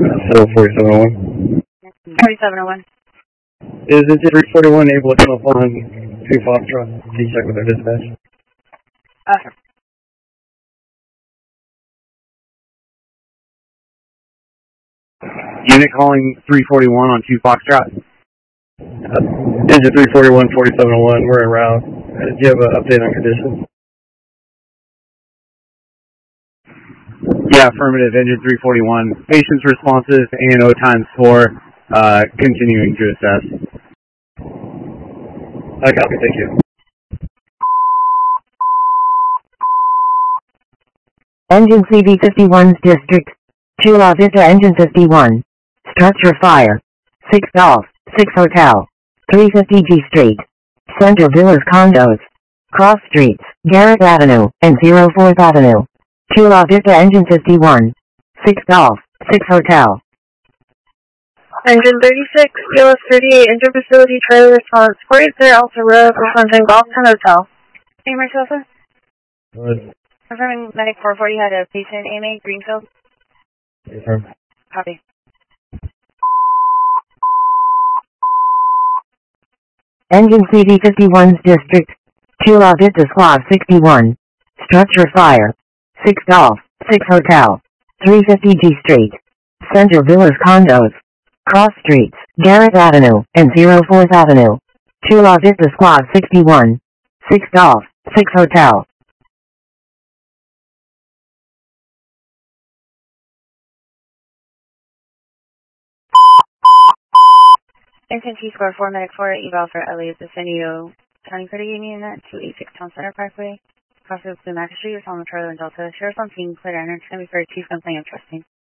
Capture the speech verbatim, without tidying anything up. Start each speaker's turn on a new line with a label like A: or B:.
A: So forty-seven oh one.
B: forty-seven oh one.
A: Is engine three forty-one able to come up on two Foxtrot? Can you check with their dispatch?
B: Uh,
C: Unit calling three forty-one on two Foxtrot.
A: Uh, engine three forty-one, forty-seven oh one, we're en route. Uh, do you have an update on conditions?
C: Yeah, affirmative, engine three forty-one. Patient's responses, A and O times four, uh, continuing to assess.
A: I copy, thank you.
D: Engine C V fifty-one's district. Chula Vista engine fifty-one. Structure fire. six Golf, six Hotel. three fifty G Street. Center Villas Condos. Cross Streets, Garrett Avenue, and oh fourth Avenue. Chula Vista engine fifty-one. six Golf, six Hotel.
B: Engine thirty-six, P L S thirty-eight, Interfacility Trailer Response, forty-three Alta Road, Wisconsin Golf Town Hotel. Hey, Marcellus.
A: Good.
B: Confirming Medic four forty had a patient, A M A, Greenfield.
A: Confirm.
B: Copy.
D: Engine C V fifty-one's district. Chula Vista Squad sixty-one. Structure fire. six Golf, six Hotel. three fifty G Street. Center Villas Condos. Cross Streets, Garrett Avenue, and oh fourth Avenue. Chula Vista Squad sixty-one. six Golf, six Hotel.
B: Engine T score four, Medic four, eval for Elliot Decenio, County Credit Union at two eighty-six Town Center Parkway. Crossroads to Mac Street, Salma Charlie and Delta. Sheriff's on scene, clear to enter. Can be for Chief Complaint of Trusting.